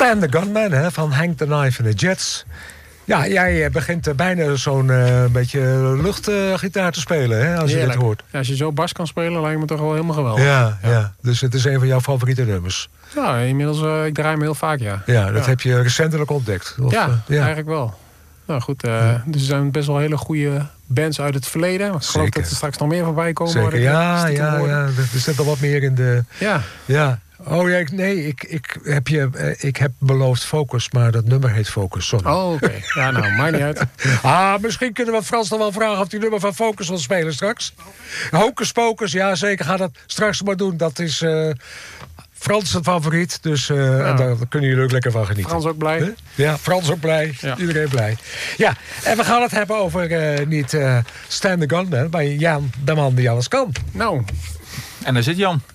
Stan the Gunman, hè, van Hank the Knife and the Jets. Ja, jij begint bijna zo'n beetje luchtgitaar te spelen, hè, als je dit hoort. Ja, als je zo bas kan spelen, lijkt me toch wel helemaal geweldig. Ja. Dus het is een van jouw favoriete nummers. Ja, inmiddels, ik draai hem heel vaak, ja. Ja, dat heb je recentelijk ontdekt. Of, eigenlijk wel. Nou goed, dus er zijn best wel hele goede bands uit het verleden. Ik geloof dat er straks nog meer voorbij komen. Zeker, ja. Er zit al wat meer in de... Ja. Oh ja, ik heb beloofd Focus, maar dat nummer heet Focus. Sorry. Oh, oké. Ja, nou, maakt niet uit. Misschien kunnen we Frans dan wel vragen of die nummer van Focus wil spelen straks. Hocus Pocus, ja zeker, ga dat straks maar doen. Dat is Frans het favoriet, dus en daar kunnen jullie ook lekker van genieten. Frans ook blij. Ja, Frans ook blij. Ja. Iedereen blij. Ja, en we gaan het hebben over niet Stan the Gunman, maar Jan, de man die alles kan. Nou. En daar zit Jan.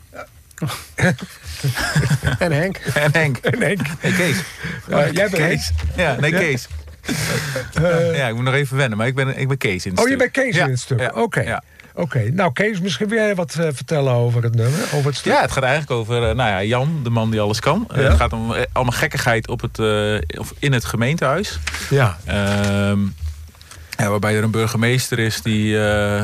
En Henk. En Kees. Jij bent Kees. Ja, nee, Kees. Ik moet nog even wennen, maar ik ben Kees in het stuk. Oh, je bent Kees in het stuk. Ja. Oké. Nou Kees, misschien wil jij wat vertellen over het nummer, over het stuk? Ja, het gaat eigenlijk over Jan, de man die alles kan. Het gaat om allemaal gekkigheid in het gemeentehuis. Ja. Waarbij er een burgemeester is die...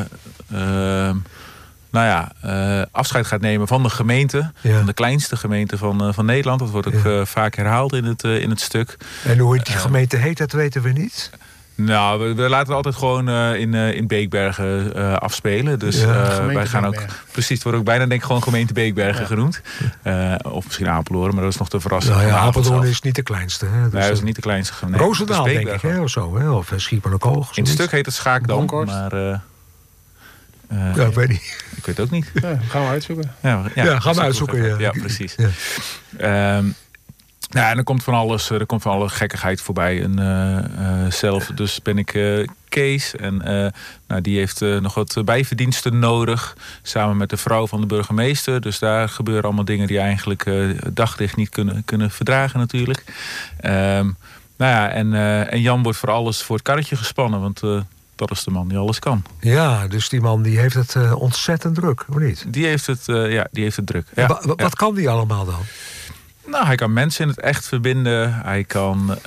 afscheid gaat nemen van de gemeente. Van de kleinste gemeente van Nederland. Dat wordt ook vaak herhaald in het stuk. En hoe die gemeente heet, dat weten we niet? Nou, we laten het altijd gewoon in Beekbergen afspelen. Dus wij gaan ook... Precies, het wordt ook bijna denk ik gewoon gemeente Beekbergen genoemd. Of misschien Apeldoorn, maar dat is nog te verrassen. Nou ja, Apeldoorn is niet de kleinste. Hè? Dus dat is niet de kleinste gemeente. Roosendaal denk ik, hè, of zo. Hè? Of Schiermonnikoog. In het stuk heet het Schaakdam, maar... ik weet niet. Ik weet het ook niet. Gaan we uitzoeken. Gaan we uitzoeken. Ja, precies. Ja. En er komt van alle gekkigheid voorbij. En zelf dus ben ik Kees. En die heeft nog wat bijverdiensten nodig. Samen met de vrouw van de burgemeester. Dus daar gebeuren allemaal dingen die eigenlijk daglicht niet kunnen verdragen natuurlijk. En Jan wordt voor alles voor het karretje gespannen. Want... dat is de man die alles kan. Ja, dus die man die heeft het ontzettend druk, of niet? Die heeft het druk. Ja. Wat kan die allemaal dan? Nou, hij kan mensen in het echt verbinden. Hij kan...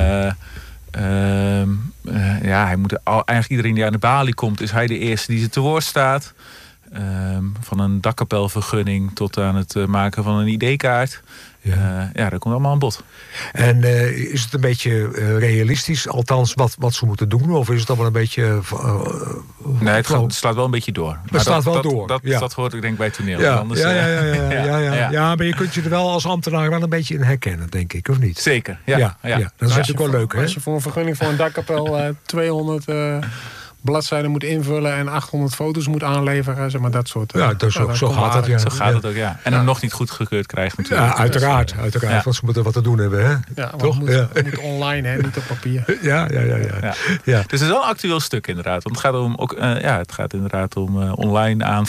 hij moet eigenlijk iedereen die aan de balie komt... is hij de eerste die ze te woord staat. Van een dakkapelvergunning tot aan het maken van een ID-kaart. Dat komt allemaal aan bod. En is het een beetje realistisch, althans wat ze moeten doen? Of is het allemaal een beetje... nee, het slaat wel een beetje door. Het slaat wel door. Dat hoort ik denk bij toneel. Ja, maar je kunt je er wel als ambtenaar wel een beetje in herkennen, denk ik, of niet? Zeker, Dat is natuurlijk wel leuk, hè? Als je voor een vergunning voor een dakkapel 200... bladzijden moet invullen en 800 foto's moet aanleveren, zeg maar dat soort. Zo gaat het, ja. Zo gaat het ook, ja. En hem nog niet goedgekeurd krijgt natuurlijk. Ja, uiteraard. Want ze moeten wat te doen hebben, hè? Ja, toch? Het moet online, hè, niet op papier. Ja. Dus het is wel een actueel stuk inderdaad. Want het gaat inderdaad om online aan